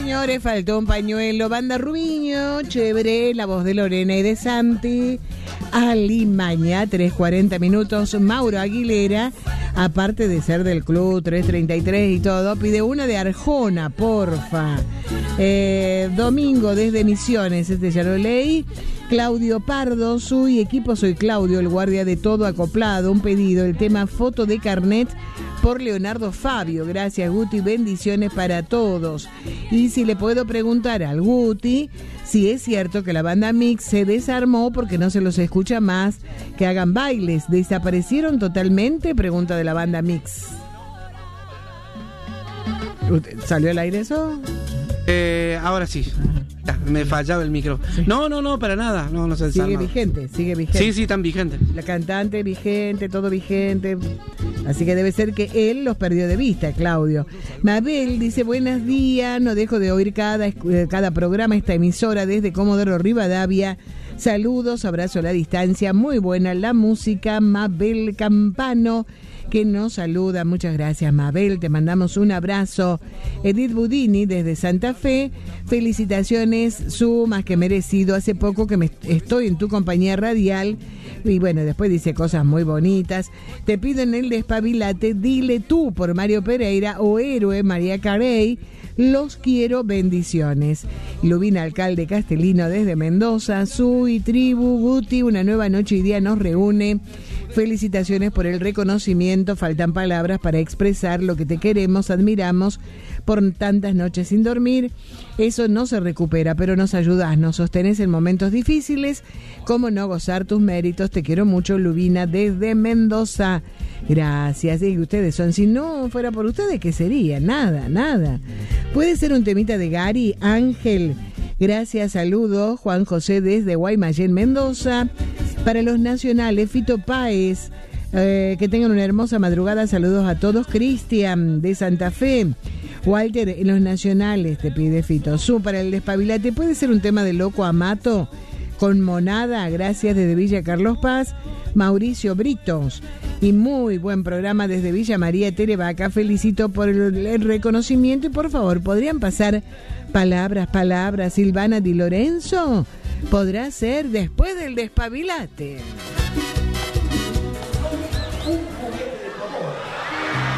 señores, faltó un pañuelo. Banda Rubiño, chévere, la voz de Lorena y de Santi. Alimaña, 3:40 minutos. Mauro Aguilera, aparte de ser del club 333 y todo, pide una de Arjona, porfa. Domingo desde Misiones, este ya lo leí. Claudio Pardo, su equipo soy Claudio, el guardia de todo acoplado. Un pedido, el tema Foto de Carnet por Leonardo Fabio. Gracias, Guti, bendiciones para todos. Y si le puedo preguntar al Guti si es cierto que la banda Mix se desarmó porque no se los escucha más que hagan bailes. ¿Desaparecieron totalmente? Pregunta de la banda Mix. ¿Salió al aire eso? Ahora sí. Me fallaba el micro. Sí. No, para nada. No se sigue vigente. Sí, tan vigente. La cantante vigente, todo vigente. Así que debe ser que él los perdió de vista, Claudio. Mabel dice, buenos días, no dejo de oír cada programa, esta emisora desde Comodoro Rivadavia. Saludos, abrazo a la distancia, muy buena la música. Mabel Campano, que nos saluda. Muchas gracias, Mabel, te mandamos un abrazo. Edith Budini desde Santa Fe, felicitaciones, su más que merecido. Hace poco que estoy en tu compañía radial y bueno, después dice cosas muy bonitas. Te pido en el despabilate, dile tú por Mario Pereira o Héroe María Carey. Los quiero, bendiciones. Lubina, alcalde Castellino desde Mendoza, su y tribu, Guti, una nueva noche y día nos reúne. Felicitaciones por el reconocimiento, faltan palabras para expresar lo que te queremos, admiramos por tantas noches sin dormir. Eso no se recupera, pero nos ayudas, nos sostenés en momentos difíciles. ¿Cómo no gozar tus méritos? Te quiero mucho, Lubina, desde Mendoza. Gracias. Y ustedes son, si no fuera por ustedes, ¿qué sería? Nada. Puede ser un temita de Gary Ángel. Gracias, saludos. Juan José desde Guaymallén, Mendoza. Para los nacionales, Fito Páez, que tengan una hermosa madrugada. Saludos a todos. Cristian de Santa Fe. Walter, en los nacionales te pide Fito. Para el despabilate, puede ser un tema de Loco Amato con Monada. Gracias, desde Villa Carlos Paz. Mauricio Britos. Y muy buen programa desde Villa María Terevaca. Felicito por el reconocimiento y por favor, ¿podrían pasar palabras? Silvana Di Lorenzo? ¿Podrá ser después del despabilate?